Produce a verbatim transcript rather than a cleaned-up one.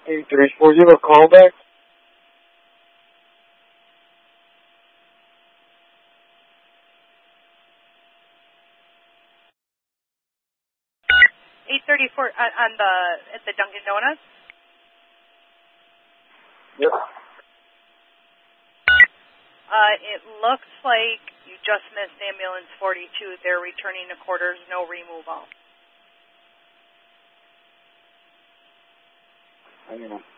eight three four zero, call back. eight thirty-four on, on the at the Dunkin' Donuts. Yep. Uh, it looks like you just missed ambulance forty-two. They're returning to quarters, no removal. I don't know.